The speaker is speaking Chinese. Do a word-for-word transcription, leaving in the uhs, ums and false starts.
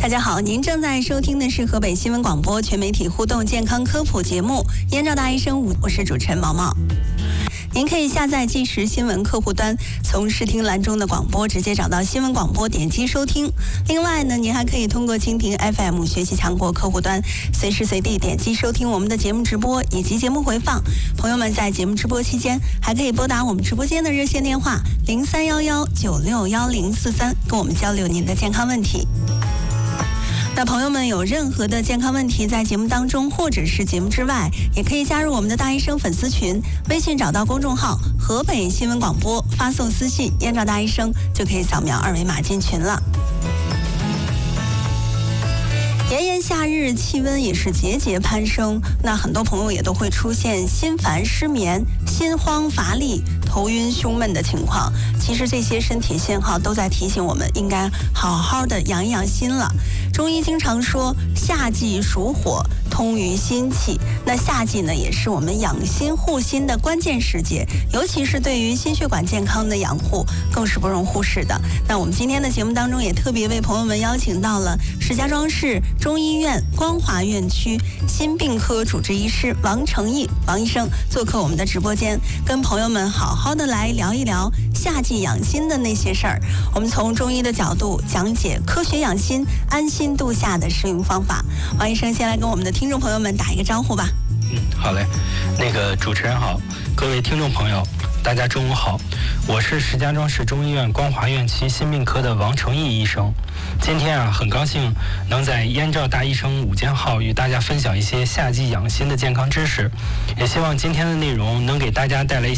大家好，您正在收听的是河北新闻广播全媒体互动健康科普节目《燕赵大医生》，我是主持人毛毛。您可以下载即时新闻客户端，从视听栏中的广播直接找到新闻广播，点击收听。另外呢，您还可以通过蜻蜓 F M 学习强国客户端，随时随地点击收听我们的节目直播以及节目回放。朋友们在节目直播期间，还可以拨打我们直播间的热线电话零三幺幺九六幺零四三，跟我们交流您的健康问题。那朋友们有任何的健康问题，在节目当中或者是节目之外，也可以加入我们的大医生粉丝群，微信找到公众号河北新闻广播，发送私信燕赵大医生，就可以扫描二维码进群了。炎炎夏日，气温也是节节攀升，那很多朋友也都会出现心烦、失眠、心慌、乏力、头晕、胸闷的情况。其实这些身体信号都在提醒我们应该好好的养一养心了。中医经常说夏季属火，通于心气。那夏季呢，也是我们养心护心的关键时节，尤其是对于心血管健康的养护，更是不容忽视的。那我们今天的节目当中，也特别为朋友们邀请到了石家庄市中医院光华院区心病科主治医师王成义王医生做客我们的直播间，跟朋友们好好的来聊一聊夏季养心的那些事儿。我们从中医的角度讲解科学养心、安心度夏的适用方法。王医生先来跟我们的听众朋友们打一个招呼吧。 嗯，好嘞。那个主持人好，各位听众朋友，大家中午好，我是石家庄市中医院光华院区心病科的王成义医生。今天啊，很高兴能在燕赵大医生午间号与大家分享一些夏季养心的健康知识，也希望今天的内容能给大家带来一些